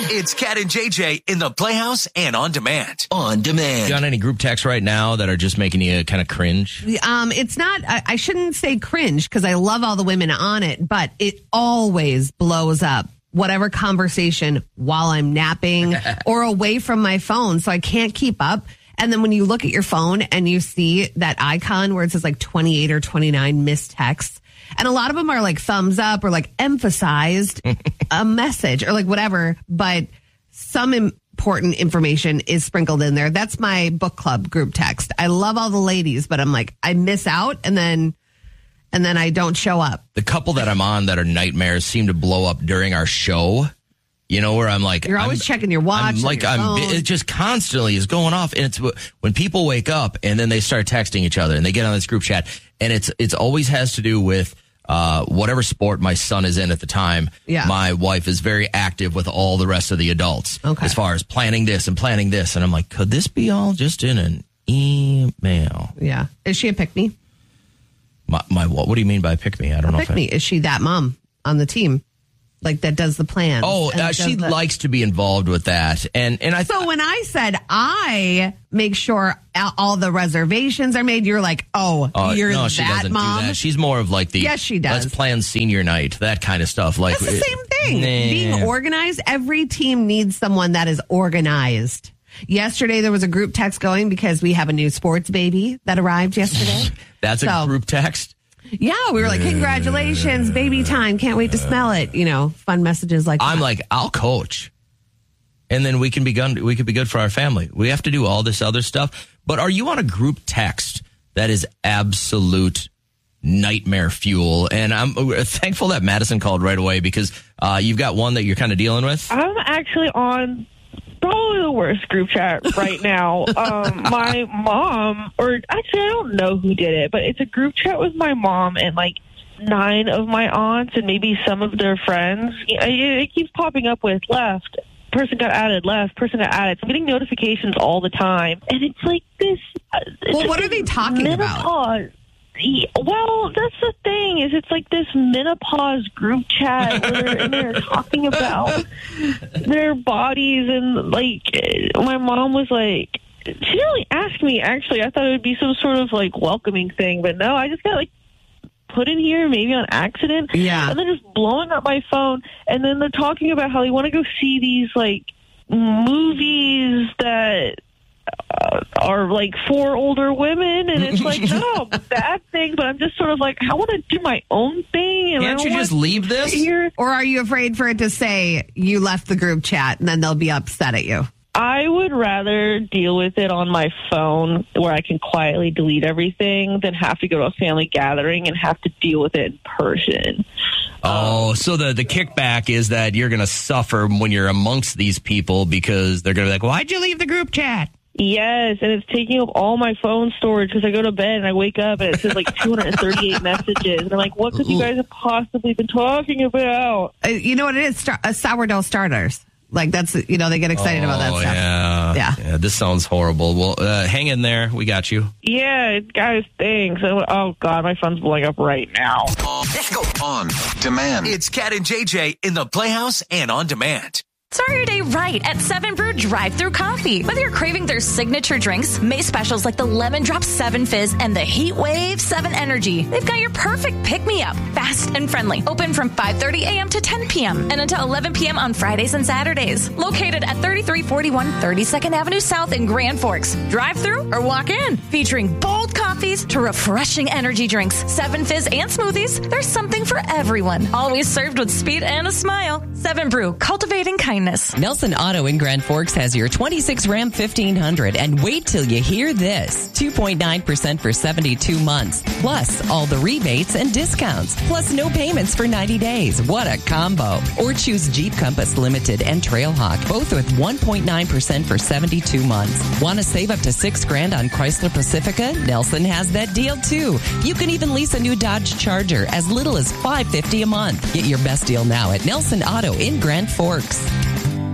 It's Cat and JJ in the Playhouse and On Demand. On Demand. You got any group texts right now that are just making you kind of cringe? It's not, I shouldn't say cringe because I love all the women on it, but it always blows up whatever conversation while I'm napping or away from my phone. So I can't keep up. And then when you look at your phone and you see that icon where it says like 28 or 29 missed texts, and a lot of them are like thumbs up or like emphasized a message or like whatever, but some important information is sprinkled in there. That's my book club group text. I love all the ladies, but I'm like, I miss out and then I don't show up. The couple that I'm on that are nightmares seem to blow up during our show. You know, where I'm like, you're always checking your watch. It just constantly is going off. And it's when people wake up and then they start texting each other and they get on this group chat, and it's always has to do with whatever sport my son is in at the time. Yeah. My wife is very active with all the rest of the adults as far as planning this. And I'm like, could this be all just in an email? Yeah. Is she a pick-me? My what? What do you mean by pick-me? I don't know. Pick-me. Is she that mom on the team? Like that does the plans. Oh, she likes to be involved with that. And so when I said I make sure all the reservations are made, you're like, you're no, that she doesn't mom. Do that. She's more of like the yes, she does. Let's plan senior night, that kind of stuff. Like that's the same thing. Being organized. Every team needs someone that is organized. Yesterday there was a group text going because we have a new sports baby that arrived yesterday. That's a group text. Yeah, we were like, congratulations, baby time. Can't wait to smell it. You know, fun messages like that. I'm like, I'll coach. And then we could be good for our family. We have to do all this other stuff. But are you on a group text that is absolute nightmare fuel? And I'm thankful that Madison called right away because you've got one that you're kind of dealing with. I'm actually on probably the worst group chat right now. My mom, or actually I don't know who did it, but it's a group chat with my mom and like 9 of my aunts and maybe some of their friends. It keeps popping up with left. Person got added, left. Person got added. So I'm getting notifications all the time. And it's like this. Well, what are they talking about? Well, that's the thing is it's like this menopause group chat where they're talking about their bodies and like my mom was like, she didn't really ask me actually. I thought it would be some sort of like welcoming thing, but no, I just got like put in here maybe on accident. Yeah. And then just blowing up my phone and then they're talking about how they want to go see these like movies that are like for older women, and it's like no bad thing, but I'm just sort of like I want to do my own thing. And can't you just leave this? Or are you afraid for it to say you left the group chat and then they'll be upset at you? I would rather deal with it on my phone where I can quietly delete everything than have to go to a family gathering and have to deal with it in person. So the kickback is that you're going to suffer when you're amongst these people because they're going to be like, why'd you leave the group chat? Yes, and it's taking up all my phone storage because I go to bed and I wake up and it says like 238 messages. And I'm like, what could you guys have possibly been talking about? You know what it is? Sourdough starters. Like that's, you know, they get excited about that stuff. Yeah. This sounds horrible. Well, hang in there. We got you. Yeah, guys, thanks. Oh, God, my phone's blowing up right now. Let's go. On Demand. It's Cat and JJ in the Playhouse and On Demand. Start your day right at 7 Brew Drive-Thru Coffee. Whether you're craving their signature drinks, May specials like the Lemon Drop 7 Fizz and the Heat Wave 7 Energy, they've got your perfect pick-me-up, fast and friendly. Open from 5:30 a.m. to 10 p.m. and until 11 p.m. on Fridays and Saturdays. Located at 3341 32nd Avenue South in Grand Forks. Drive-thru or walk in. Featuring bold coffees to refreshing energy drinks, 7 Fizz and smoothies, there's something for everyone. Always served with speed and a smile. 7 Brew, cultivating kindness. Nelson Auto in Grand Forks has your 26 Ram 1500, and wait till you hear this. 2.9% for 72 months, plus all the rebates and discounts, plus no payments for 90 days. What a combo. Or choose Jeep Compass Limited and Trailhawk, both with 1.9% for 72 months. Want to save up to $6,000 on Chrysler Pacifica? Nelson has that deal too. You can even lease a new Dodge Charger as little as $550 a month. Get your best deal now at Nelson Auto in Grand Forks.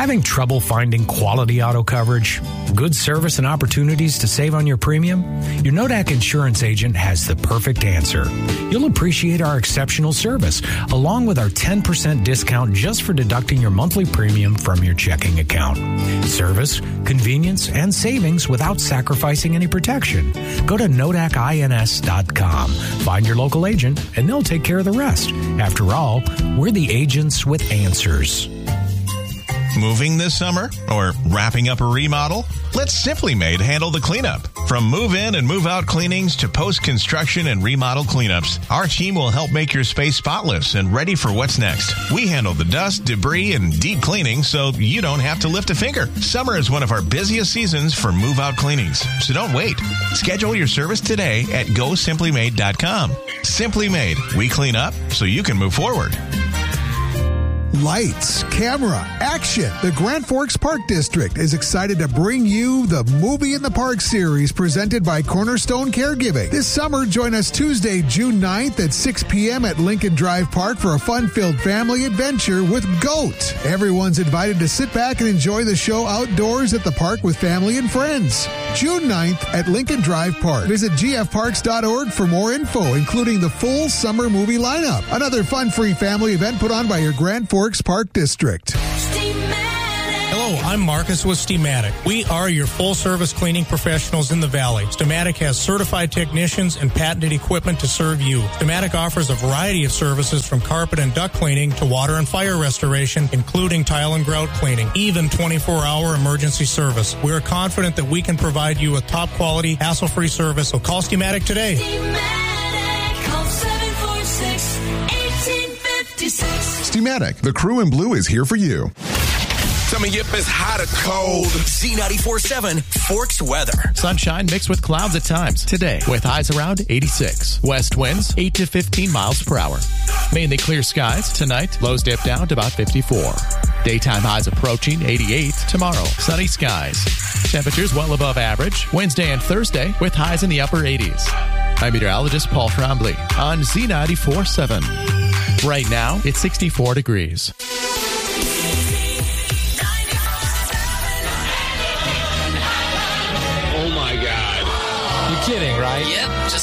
Having trouble finding quality auto coverage, good service, and opportunities to save on your premium? Your Nodak insurance agent has the perfect answer. You'll appreciate our exceptional service, along with our 10% discount just for deducting your monthly premium from your checking account. Service, convenience, and savings without sacrificing any protection. Go to NodakINS.com. Find your local agent, and they'll take care of the rest. After all, we're the agents with answers. Moving this summer or wrapping up a remodel? Let Simply Made handle the cleanup. From move-in and move-out cleanings to post-construction and remodel cleanups, our team will help make your space spotless and ready for what's next. We handle the dust, debris, and deep cleaning so you don't have to lift a finger. Summer is one of our busiest seasons for move-out cleanings, so don't wait. Schedule your service today at GoSimplyMade.com. Simply Made. We clean up so you can move forward. Lights, camera, action. The Grand Forks Park District is excited to bring you the Movie in the Park series presented by Cornerstone Caregiving. This summer, join us Tuesday, June 9th at 6 p.m. at Lincoln Drive Park for a fun-filled family adventure with GOAT. Everyone's invited to sit back and enjoy the show outdoors at the park with family and friends. June 9th at Lincoln Drive Park. Visit gfparks.org for more info, including the full summer movie lineup. Another fun-free family event put on by your Grand Forks Park District. Hello, I'm Marcus with Steamatic. We are your full-service cleaning professionals in the Valley. Steamatic has certified technicians and patented equipment to serve you. Steamatic offers a variety of services from carpet and duct cleaning to water and fire restoration, including tile and grout cleaning, even 24-hour emergency service. We are confident that we can provide you with top-quality, hassle-free service, so call Steamatic today. Steamatic, call 746-1856. Steamatic, the crew in blue is here for you. Coming up is hot or cold. Z94.7 Forks weather. Sunshine mixed with clouds at times today with highs around 86. West winds 8 to 15 miles per hour. Mainly clear skies tonight. Lows dip down to about 54. Daytime highs approaching 88 tomorrow. Sunny skies. Temperatures well above average Wednesday and Thursday with highs in the upper 80s. I'm meteorologist Paul Trombley on Z94.7. Right now, it's 64 degrees. Oh, my God. You're kidding, right? Yep. Just